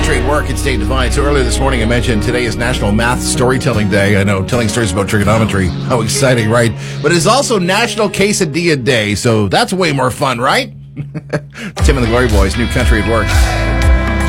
Country at Work, it's Dave Devine. So earlier this morning I mentioned today is National Math Storytelling Day. I know, telling stories about trigonometry. How exciting, right? But it's also National Quesadilla Day, so that's way more fun, right? Tim and the Glory Boys, New Country at Work.